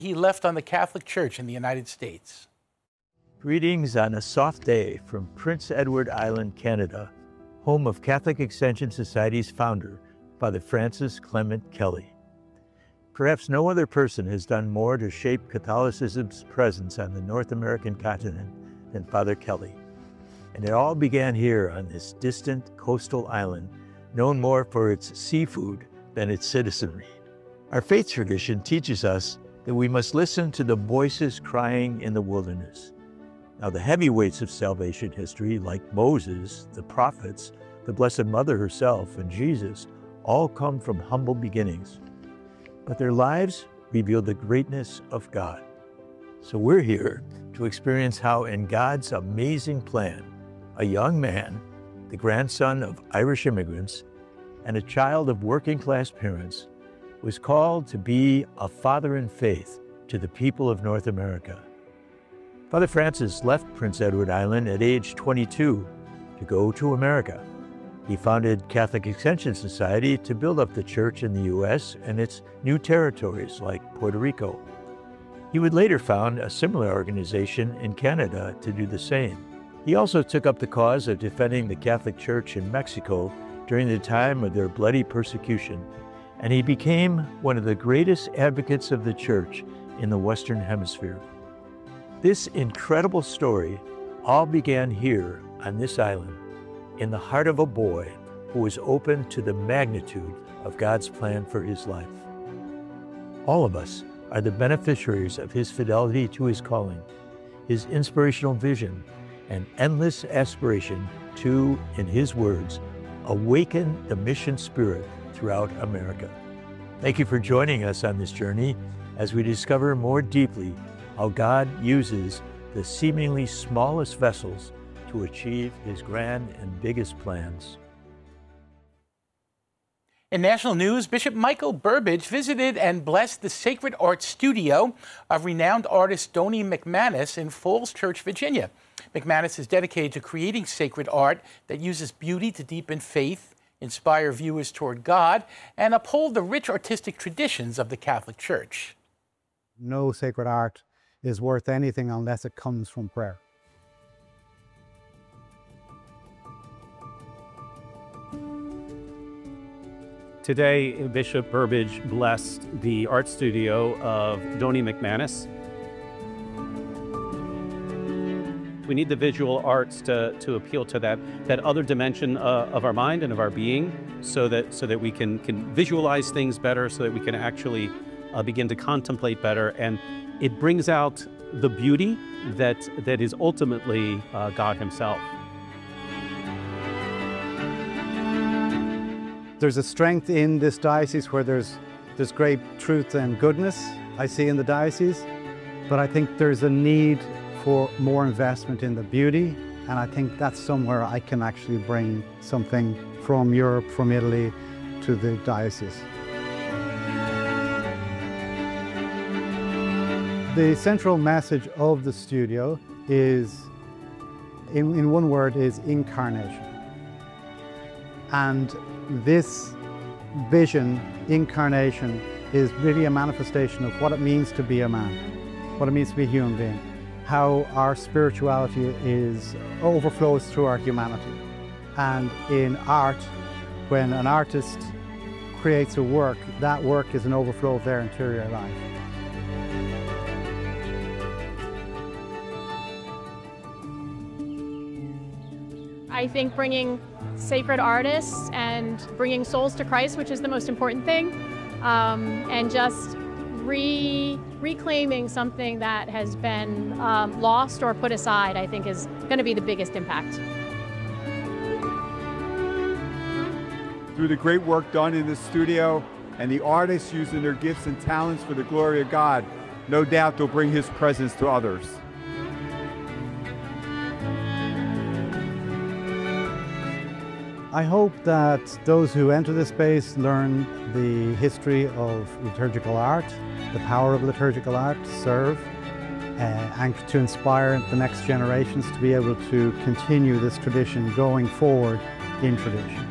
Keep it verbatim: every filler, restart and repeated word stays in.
he left on the Catholic Church in the United States. Greetings on a soft day from Prince Edward Island, Canada, home of Catholic Extension Society's founder, Father Francis Clement Kelly. Perhaps no other person has done more to shape Catholicism's presence on the North American continent than Father Kelly. And it all began here on this distant coastal island, known more for its seafood than its citizenry. Our faith tradition teaches us that we must listen to the voices crying in the wilderness. Now, the heavyweights of salvation history, like Moses, the prophets, the Blessed Mother herself, and Jesus, all come from humble beginnings. But their lives reveal the greatness of God. So we're here to experience how in God's amazing plan, a young man, the grandson of Irish immigrants, and a child of working-class parents, was called to be a father in faith to the people of North America. Father Francis left Prince Edward Island at age twenty-two to go to America. He founded Catholic Extension Society to build up the church in the U S and its new territories like Puerto Rico. He would later found a similar organization in Canada to do the same. He also took up the cause of defending the Catholic Church in Mexico during the time of their bloody persecution, and he became one of the greatest advocates of the Church in the Western Hemisphere. This incredible story all began here on this island, in the heart of a boy who was open to the magnitude of God's plan for his life. All of us are the beneficiaries of his fidelity to his calling, his inspirational vision, and endless aspiration to, in his words, awaken the mission spirit throughout America. Thank you for joining us on this journey as we discover more deeply how God uses the seemingly smallest vessels to achieve his grand and biggest plans. In national news, Bishop Michael Burbidge visited and blessed the Sacred Art Studio of renowned artist Donnie McManus in Falls Church, Virginia. McManus is dedicated to creating sacred art that uses beauty to deepen faith, inspire viewers toward God, and uphold the rich artistic traditions of the Catholic Church. No sacred art is worth anything unless it comes from prayer. Today, Bishop Burbidge blessed the art studio of Donnie McManus. We need the visual arts to, to appeal to that, that other dimension uh, of our mind and of our being, so that, so that we can, can visualize things better, so that we can actually uh, begin to contemplate better. And it brings out the beauty that, that is ultimately uh, God himself. There's a strength in this diocese where there's, there's great truth and goodness I see in the diocese, but I think there's a need for more investment in the beauty, and I think that's somewhere I can actually bring something from Europe, from Italy, to the diocese. The central message of the studio is, in, in one word, is incarnation. And this vision, incarnation, is really a manifestation of what it means to be a man, what it means to be a human being, how our spirituality is overflows through our humanity. And in art, when an artist creates a work, that work is an overflow of their interior life. I think bringing sacred artists and bringing souls to Christ, which is the most important thing, um, and just re reclaiming something that has been um, lost or put aside, I think is going to be the biggest impact. Through the great work done in the studio and the artists using their gifts and talents for the glory of God, no doubt they'll bring his presence to others. I hope that those who enter this space learn the history of liturgical art, the power of liturgical art to serve, uh, and to inspire the next generations to be able to continue this tradition going forward in tradition.